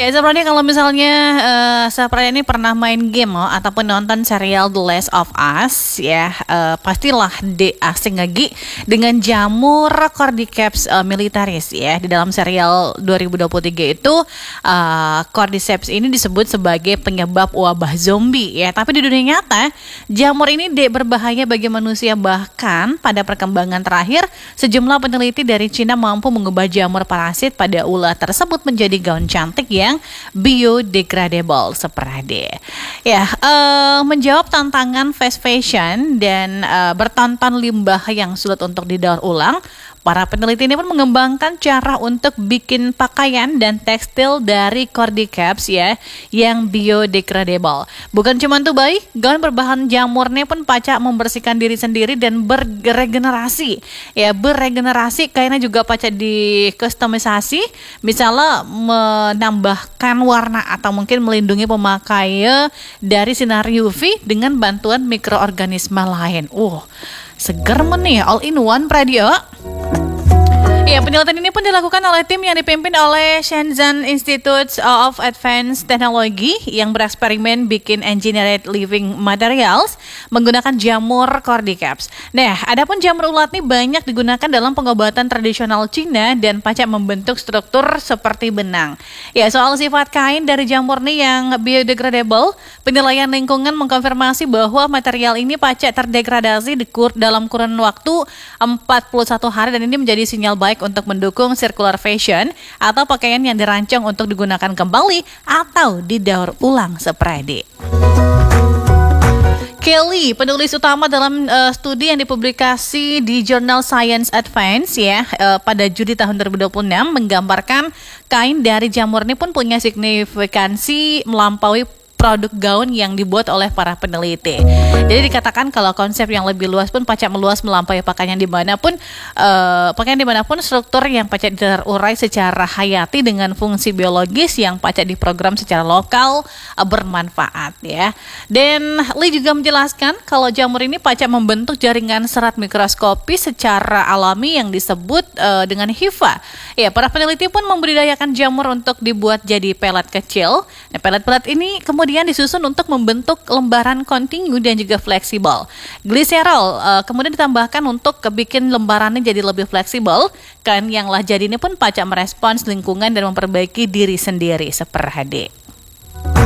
Ya, sebenarnya kalau misalnya seperti ini pernah main game ataupun nonton serial The Last of Us ya, pastilah asing lagi dengan jamur Cordyceps militaris ya. Di dalam serial 2023 itu Cordyceps ini disebut sebagai penyebab wabah zombie ya. Tapi di dunia nyata, jamur ini berbahaya bagi manusia, bahkan pada perkembangan terakhir sejumlah peneliti dari Cina mampu mengubah jamur parasit pada ular tersebut menjadi gaun cantik yang biodegradable seperti ya. Menjawab tantangan fast fashion dan bertonton limbah yang sulit untuk didaur ulang, para peneliti ini pun mengembangkan cara untuk bikin pakaian dan tekstil dari Cordyceps ya yang biodegradable. Bukan cuma itu baik, gaun berbahan jamurnya pun pacak membersihkan diri sendiri dan beregenerasi. Ya, beregenerasi kainnya juga pacak dikustomisasi, misalnya menambahkan warna atau mungkin melindungi pemakai dari sinar UV dengan bantuan mikroorganisme lain. Seger nih, all in one radio. Ya, penelitian ini pun dilakukan oleh tim yang dipimpin oleh Shenzhen Institute of Advanced Technology yang bereksperimen bikin engineered living materials menggunakan jamur Cordyceps. Nah, adapun jamur ulat ini banyak digunakan dalam pengobatan tradisional Cina dan pacak membentuk struktur seperti benang. Ya, soal sifat kain dari jamur nih yang biodegradable, penilaian lingkungan mengkonfirmasi bahwa material ini pacak terdegradasi dalam kurun waktu 41 hari dan ini menjadi sinyal baik untuk mendukung circular fashion atau pakaian yang dirancang untuk digunakan kembali atau didaur ulang seperti. Kelly, penulis utama dalam studi yang dipublikasi di jurnal Science Advance ya pada Juli tahun 2026 menggambarkan kain dari jamur ini pun punya signifikansi melampaui produk gaun yang dibuat oleh para peneliti. Jadi dikatakan kalau konsep yang lebih luas pun pacak meluas melampaui pakaian dimanapun struktur yang pacak terurai secara hayati dengan fungsi biologis yang pacak diprogram secara lokal bermanfaat ya. Dan Lee juga menjelaskan kalau jamur ini pacak membentuk jaringan serat mikroskopis secara alami yang disebut dengan hifa. Ya, para peneliti pun membudidayakan jamur untuk dibuat jadi pelet kecil. Nah, pelet-pelet ini kemudian disusun untuk membentuk lembaran kontinu dan juga fleksibel. Gliserol kemudian ditambahkan untuk bikin lembarannya jadi lebih fleksibel. Kain yang lah jadi ini pun pacak merespons lingkungan dan memperbaiki diri sendiri seperti